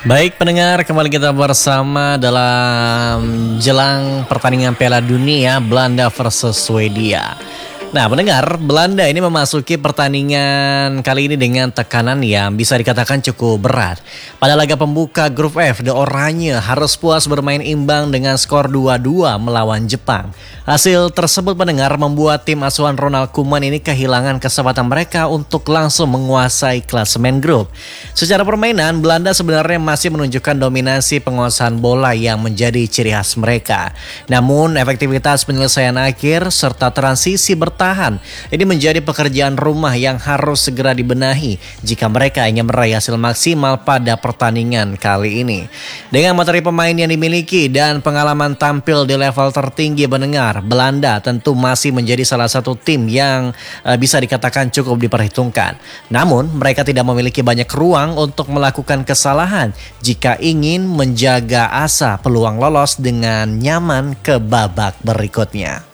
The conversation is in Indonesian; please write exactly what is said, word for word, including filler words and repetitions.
Baik pendengar, kembali kita bersama dalam jelang pertandingan Piala Dunia Belanda versus Swedia. Nah pendengar, Belanda ini memasuki pertandingan kali ini dengan tekanan yang bisa dikatakan cukup berat. Pada laga pembuka grup F, The Oranje harus puas bermain imbang dengan skor dua dua melawan Jepang. Hasil tersebut pendengar membuat tim asuhan Ronald Koeman ini kehilangan kesempatan mereka untuk langsung menguasai klasemen grup. Secara permainan, Belanda sebenarnya masih menunjukkan dominasi penguasaan bola yang menjadi ciri khas mereka. Namun efektivitas penyelesaian akhir serta transisi bertahan Tahan. Ini menjadi pekerjaan rumah yang harus segera dibenahi jika mereka ingin meraih hasil maksimal pada pertandingan kali ini. Dengan materi pemain yang dimiliki dan pengalaman tampil di level tertinggi pendengar, Belanda tentu masih menjadi salah satu tim yang uh, bisa dikatakan cukup diperhitungkan. Namun mereka tidak memiliki banyak ruang untuk melakukan kesalahan jika ingin menjaga asa peluang lolos dengan nyaman ke babak berikutnya.